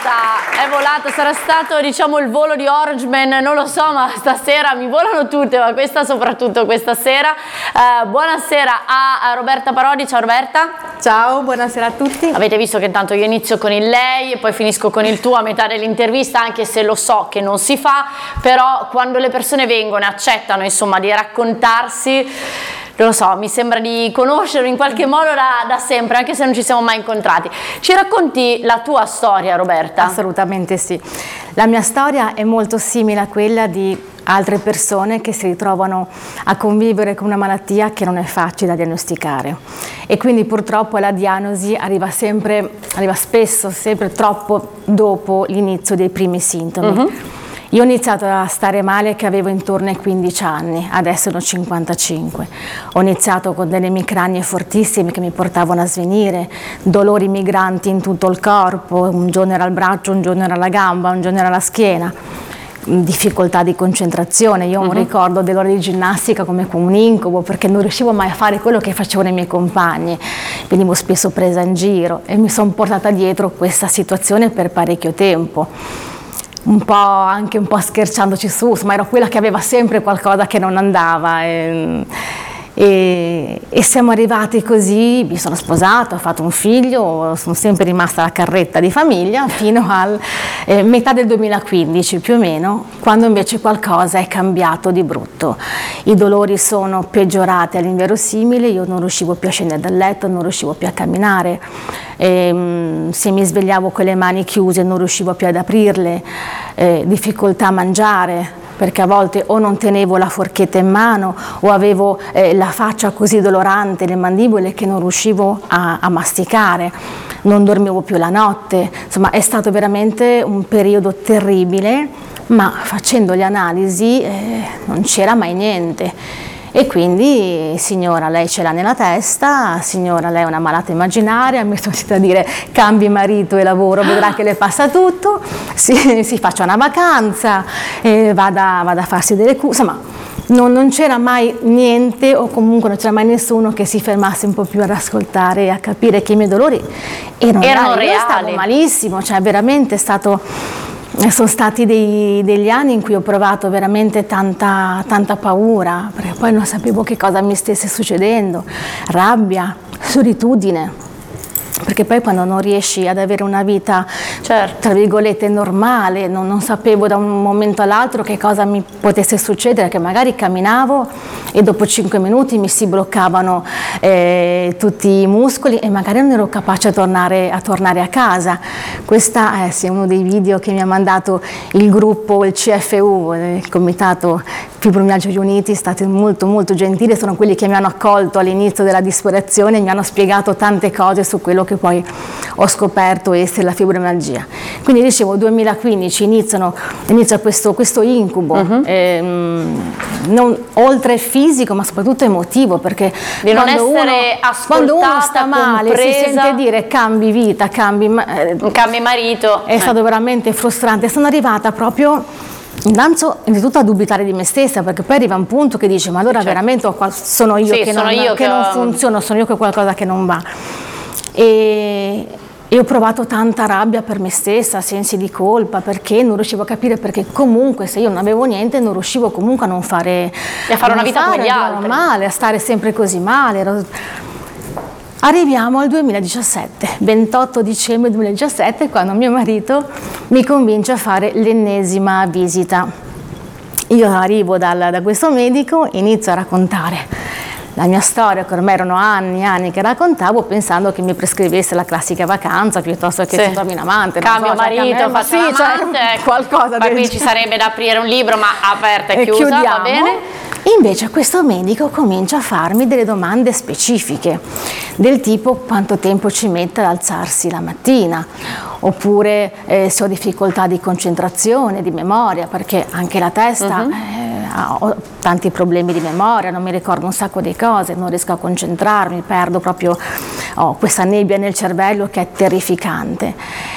volata, sarà stato diciamo il volo di Orange Man, non lo so, ma stasera mi volano tutte, ma questa soprattutto questa sera. Buonasera a Roberta Parodi, ciao Roberta. Ciao, buonasera a tutti. Avete visto che intanto io inizio con il lei e poi finisco con il tu a metà dell'intervista, anche se lo so che non si fa, però quando le persone vengono e accettano insomma di raccontarsi, non lo so, mi sembra di conoscerlo in qualche modo da sempre, anche se non ci siamo mai incontrati. Ci racconti la tua storia, Roberta? Assolutamente sì. La mia storia è molto simile a quella di altre persone che si ritrovano a convivere con una malattia che non è facile da diagnosticare e quindi purtroppo la diagnosi arriva spesso, sempre troppo dopo l'inizio dei primi sintomi. Io ho iniziato a stare male che avevo intorno ai 15 anni, adesso ne ho 55. Ho iniziato con delle emicranie fortissime che mi portavano a svenire, dolori migranti in tutto il corpo, un giorno era al braccio, un giorno era alla gamba, un giorno era alla schiena, difficoltà di concentrazione. Io ho un ricordo dell'ora di ginnastica come un incubo perché non riuscivo mai a fare quello che facevano i miei compagni, venivo spesso presa in giro e mi sono portata dietro questa situazione per parecchio tempo. Anche un po' scherzandoci su, ma ero quella che aveva sempre qualcosa che non andava e siamo arrivati così, mi sono sposata, ho fatto un figlio, sono sempre rimasta la carretta di famiglia fino al metà del 2015 più o meno, quando invece qualcosa è cambiato di brutto. I dolori sono peggiorati all'inverosimile, io non riuscivo più a scendere dal letto, non riuscivo più a camminare, se mi svegliavo con le mani chiuse non riuscivo più ad aprirle, difficoltà a mangiare, perché a volte o non tenevo la forchetta in mano o avevo la faccia così dolorante, le mandibole che non riuscivo a masticare, non dormivo più la notte, insomma è stato veramente un periodo terribile, ma facendo le analisi non c'era mai niente. E quindi, signora, lei ce l'ha nella testa, signora, lei è una malata immaginaria, mi sono sentita dire cambi marito e lavoro, vedrà che le passa tutto, si faccia una vacanza, vada a farsi delle cure, insomma non c'era mai niente o comunque non c'era mai nessuno che si fermasse un po' più ad ascoltare e a capire che i miei dolori erano reali. Io stavo malissimo, cioè veramente sono stati degli anni in cui ho provato veramente tanta paura, perché poi non sapevo che cosa mi stesse succedendo, rabbia, solitudine, perché poi quando non riesci ad avere una vita, tra virgolette, normale, non sapevo da un momento all'altro che cosa mi potesse succedere, che magari camminavo e dopo 5 minuti mi si bloccavano tutti i muscoli e magari non ero capace a tornare a casa. Questo è uno dei video che mi ha mandato il gruppo, il CFU, il Comitato Fibromialgia Uniti, stati molto molto gentili, sono quelli che mi hanno accolto all'inizio della disperazione e mi hanno spiegato tante cose su quello che poi ho scoperto essere la fibromialgia. Quindi dicevo 2015 inizia questo incubo, non oltre fisico ma soprattutto emotivo, perché di non essere quando uno sta male compresa, si sente dire cambi vita, cambi marito, è stato veramente frustrante. Sono arrivata proprio innanzitutto a dubitare di me stessa, perché poi arriva un punto che dice ma allora veramente sono io che non funziona, sono io che ho qualcosa che non va. E ho provato tanta rabbia per me stessa, sensi di colpa, perché non riuscivo a capire, perché comunque se io non avevo niente non riuscivo comunque a non fare una vita come gli altri, male, a stare sempre così male. Arriviamo al 2017, 28 dicembre 2017, quando mio marito mi convince a fare l'ennesima visita. Io arrivo da questo medico, inizio a raccontare la mia storia, che ormai erano anni che raccontavo, pensando che mi prescrivesse la classica vacanza piuttosto che si trovi un amante. Cambio marito, faccio l'amante, qualcosa del qui ci sarebbe da aprire un libro, ma aperta e chiusa, chiudiamo. Va bene? Invece questo medico comincia a farmi delle domande specifiche, del tipo quanto tempo ci mette ad alzarsi la mattina, oppure se ho difficoltà di concentrazione, di memoria, perché anche la testa ho tanti problemi di memoria, non mi ricordo un sacco di cose, non riesco a concentrarmi, perdo proprio, ho questa nebbia nel cervello che è terrificante.